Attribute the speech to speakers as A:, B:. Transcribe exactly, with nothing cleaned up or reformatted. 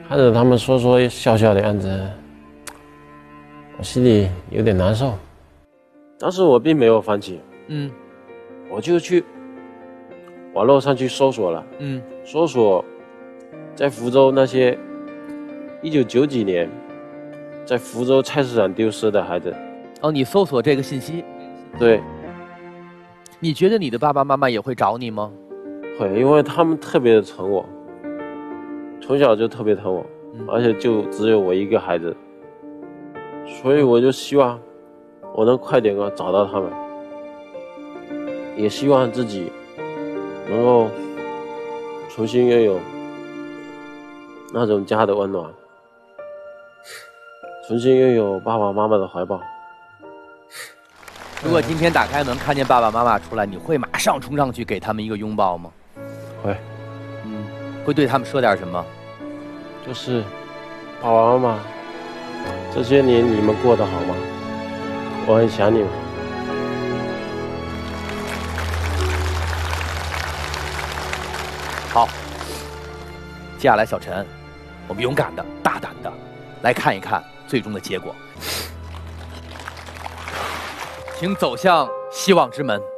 A: 看着他们说说笑笑的样子，我心里有点难受。但是我并没有放弃，
B: 嗯，
A: 我就去网络上去搜索了，
B: 嗯，
A: 搜索在福州那些一九九几年在福州菜市场丢失的孩子。
B: 哦，你搜索这个信息？
A: 对。
B: 你觉得你的爸爸妈妈也会找你吗？
A: 会，因为他们特别的疼我，从小就特别疼我，
B: 嗯、
A: 而且就只有我一个孩子，所以我就希望我能快点啊找到他们，也希望自己能够重新拥有那种家的温暖，重新拥有爸爸妈妈的怀抱。
B: 如果今天打开门看见爸爸妈妈出来，你会马上冲上去给他们一个拥抱吗？
A: 会。
B: 嗯，会对他们说点什么？
A: 就是爸爸妈妈，这些年你们过得好吗？我很想你们。
B: 好，接下来小陈，我们勇敢的、大胆的来看一看最终的结果。请走向希望之门。